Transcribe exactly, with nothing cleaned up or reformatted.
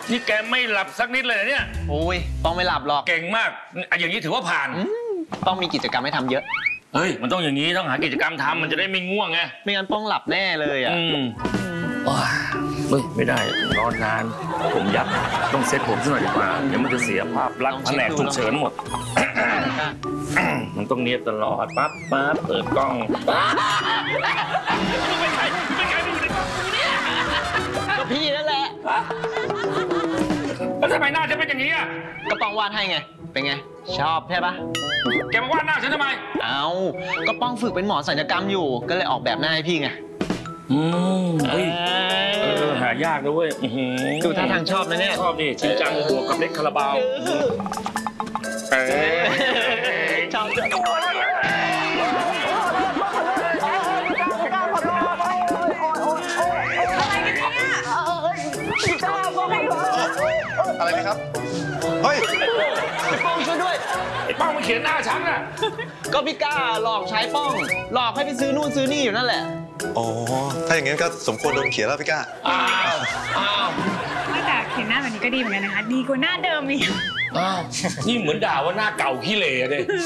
นี่แกไม่หลับสักนิดเลยเนี่ยโอ้ยป้องไม่หลับหรอกเก่งมากอย่างนี้ถือว่าผ่านป้องมีกิจกรรมให้ทำเยอะเฮ้ยมันต้องอย่างนี้ต้องหากิจกรรมทำมันจะได้ไม่ง่วงไงไม่งั้นป้องหลับแน่เลยอ่ะเฮ้ยไม่ได้นอนนานผมยับต้องเซ็ตผมซะหน่อยดีกว่าเดี๋ยวมันจะเสียภาพลักษณ์แผนกฉุกเฉินหมดมันต้องเนียบตลอดปั๊บปั๊บเปิดกล้องไม่ใช่ไม่ใช่ไม่อยู่ในกล้องเนี่ยก็พี่นั่นแหละแล้วทำไมหน้าจะเป็นอย่างนี้อ่ะก็ป้องวาดให้ไงเป็นไงชอบใช่ปะแกมาวาดหน้าฉันทำไมเอ้าก็ป้องฝึกเป็นหมอศัลยกรรมอยู่ก็เลยออกแบบหน้าให้พี่ไงอืมเฮ้ยเออหายากนะเว้ยดูท่าทางชอบนะเนี่ยชอบนี่จริงจังบวกกับเล็กคาราบาวเออชอบชอบอะไรนะครับเฮ้ยไอ้ป้องช่วยด้วยไอ้ป้องมันเขียนหน้าฉันน่ะก็พี่ก้าหลอกใช้ป้องหลอกให้ไปซื้อนู่นซื้อนี่อยู่นั่นแหละอ๋อถ้าอย่างงั้นก็สมควรโดนเขียนแล้วพี่ก้าอ้าวอ้าวแต่เขียนหน้าแบบนี้ก็ดีเหมือนกันนะคะดีกว่าหน้าเดิมอีกอ้าวนี่เหมือนด่าว่าหน้าเก่าขี้เหร่เลย